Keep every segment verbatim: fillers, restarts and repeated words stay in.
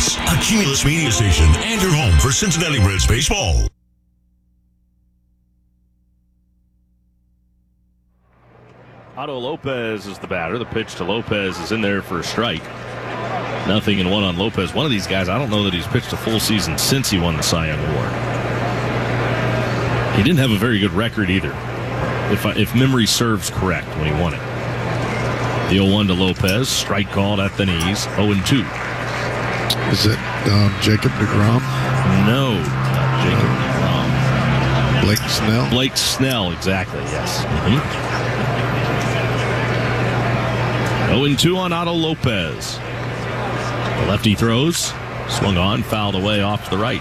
This, a Cumulus Media Station, and your home for Cincinnati Reds baseball. Otto Lopez is the batter. The pitch to Lopez is in there for a strike. Nothing in one on Lopez. One of these guys, I don't know that he's pitched a full season since he won the Cy Young Award. He didn't have a very good record either, if I, if memory serves correct, when he won it. The oh one to Lopez, strike called at the knees, oh and two. Is it um, Jacob deGrom? No, not Jacob deGrom. Blake Snell? Blake Snell, exactly, yes. Mm-hmm. oh and two on Otto Lopez. The lefty throws, swung on, fouled away off to the right.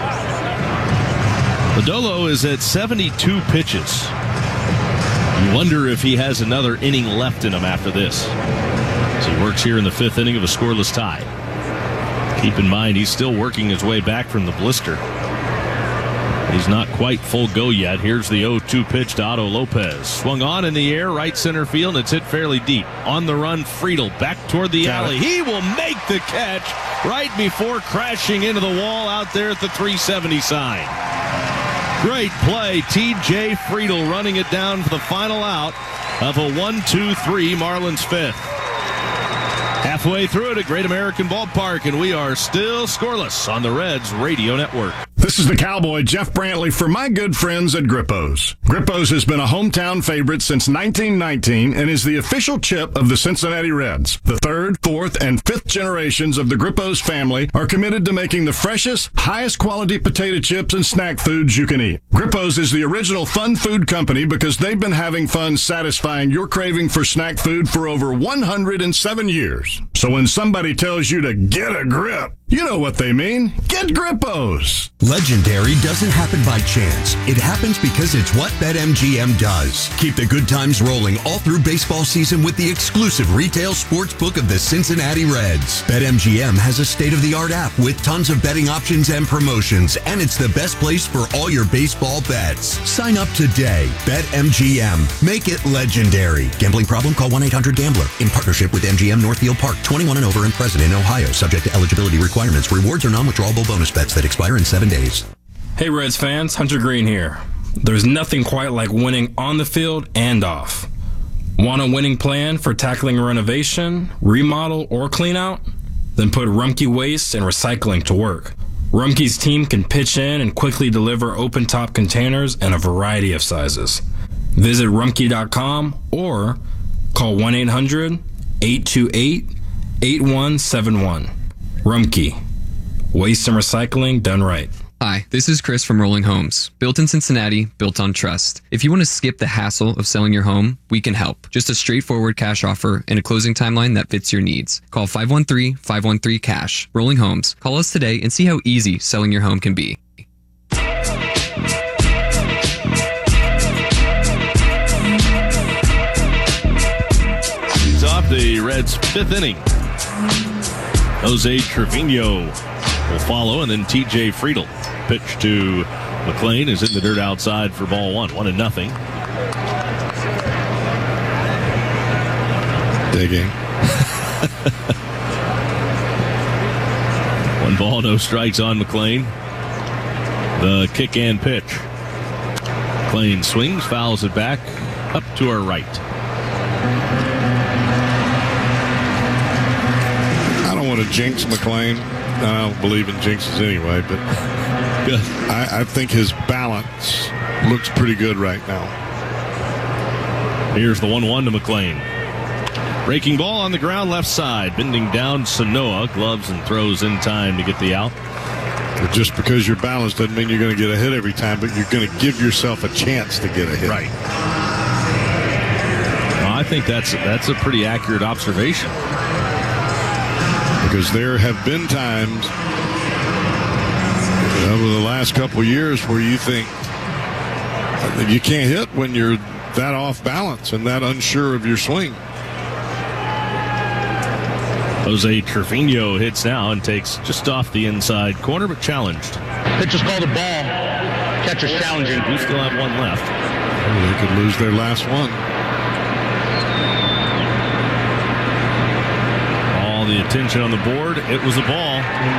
Lodolo is at seventy-two pitches. You wonder if he has another inning left in him after this. As he works here in the fifth inning of a scoreless tie. Keep in mind, he's still working his way back from the blister. He's not quite full go yet. Here's the oh two pitch to Otto Lopez. Swung on in the air, right center field, and it's hit fairly deep. On the run, Friedl back toward the Got alley. it. He will make the catch right before crashing into the wall out there at the three seventy sign. Great play. T J Friedl running it down for the final out of a one two three Marlins fifth. Halfway through it at Great American Ballpark, and we are still scoreless on the Reds Radio Network. This is the Cowboy, Jeff Brantley, for my good friends at Grippo's. Grippo's has been a hometown favorite since nineteen nineteen and is the official chip of the Cincinnati Reds. The third, fourth, and fifth generations of the Grippo's family are committed to making the freshest, highest quality potato chips and snack foods you can eat. Grippo's is the original fun food company because they've been having fun satisfying your craving for snack food for over one hundred seven years. So when somebody tells you to get a grip, you know what they mean. Get Grippo's. Legendary doesn't happen by chance. It happens because it's what BetMGM does. Keep the good times rolling all through baseball season with the exclusive retail sports book of the Cincinnati Reds. BetMGM has a state-of-the-art app with tons of betting options and promotions, and it's the best place for all your baseball bets. Sign up today. BetMGM. Make it legendary. Gambling problem? Call one eight hundred gambler. In partnership with M G M Northfield Park, twenty-one and over and present in Ohio, subject to eligibility requirements. Rewards are non-withdrawable bonus bets that expire in seven days. Hey Reds fans, Hunter Green here. There's nothing quite like winning on the field and off. Want a winning plan for tackling renovation, remodel, or clean out? Then put Rumpke Waste and Recycling to work. Rumpke's team can pitch in and quickly deliver open-top containers in a variety of sizes. Visit rumpke dot com or call one eight hundred eight two eight eight one seven one. Rumpke. Waste and recycling done right. Hi, this is Chris from Rolling Homes. Built in Cincinnati, built on trust. If you want to skip the hassle of selling your home, we can help. Just a straightforward cash offer and a closing timeline that fits your needs. Call five one three, five one three, cash. Rolling Homes. Call us today and see how easy selling your home can be. Leads off the Reds' fifth inning. Jose Trevino will follow, and then T J Friedl. Pitch to McLean is in the dirt outside for ball one. One and nothing. Digging. One ball, no strikes on McLean. The kick and pitch. McLean swings, fouls it back up to our right. I don't want to jinx McLean. I don't believe in jinxes anyway, but I, I think his balance looks pretty good right now. Here's the one one to McLean. Breaking ball on the ground left side. Bending down Sanoa. Gloves and throws in time to get the out. But just because you're balanced doesn't mean you're going to get a hit every time, but you're going to give yourself a chance to get a hit. Right. Well, I think that's that's a pretty accurate observation. Because there have been times over the last couple of years where you think you can't hit when you're that off balance and that unsure of your swing. Jose Trevino hits now and takes just off the inside corner, but challenged. Pitch is called a ball. Catcher's challenging. We still have one left. Oh, they could lose their last one. All the attention on the board. It was a ball.